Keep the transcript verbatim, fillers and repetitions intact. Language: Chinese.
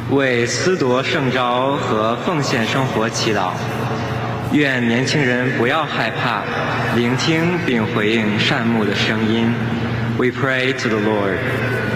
为思夺圣召和奉献生活祈祷。愿年轻人不要害怕，聆听并回应善牧的声音。We pray to the Lord.